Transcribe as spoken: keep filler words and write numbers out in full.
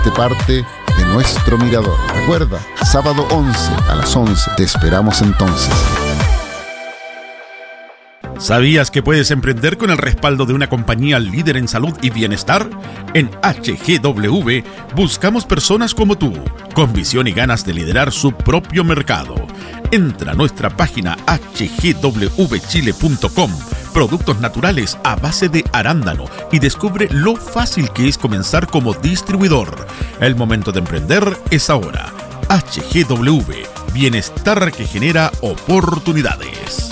Hazte parte de nuestro Mirador. Recuerda, sábado once a las once. Te esperamos entonces. ¿Sabías que puedes emprender con el respaldo de una compañía líder en salud y bienestar? En H G W buscamos personas como tú, con visión y ganas de liderar su propio mercado. Entra a nuestra página h g w chile punto com, productos naturales a base de arándano, y descubre lo fácil que es comenzar como distribuidor. El momento de emprender es ahora. H G W, bienestar que genera oportunidades.